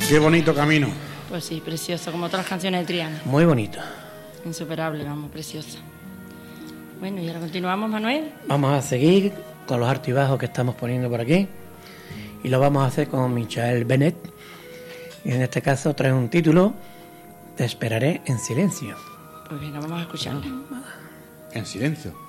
Qué bonito camino. Pues sí, precioso, como todas las canciones de Triana. Muy bonito. Insuperable, vamos, preciosa. Bueno, y ahora continuamos, Manuel. Vamos a seguir con los altos y bajos que estamos poniendo por aquí. Y lo vamos a hacer con Michael Bennett. Y en este caso trae un título: Te esperaré en silencio. Pues venga, vamos a escucharla. En silencio.